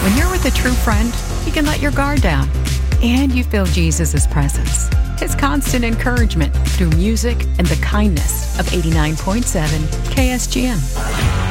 When you're with a true friend, you can let your guard down. And you feel Jesus' presence, His constant encouragement through music and the kindness of 89.7 KSGM.